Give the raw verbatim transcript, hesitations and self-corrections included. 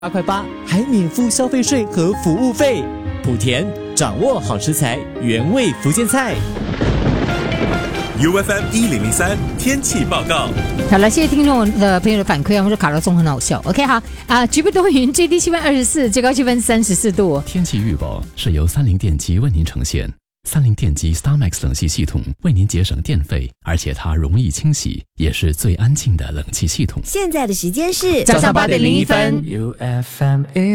八块八，还免付消费税和服务费。莆田掌握好食材，原味福建菜。 U F M 一零零三天气报告。 好了，谢谢听众的朋友的反馈，我们说卡罗松很好笑。OK 好啊，局部多云，最低气温二十四，最高气温三十四度。 天气预报是由三菱电机为您呈现。三菱电机 StarMax 冷气系统为您节省电费，而且它容易清洗，也是最安静的冷气系统。 现在的时间是早上八点零一分。 U F M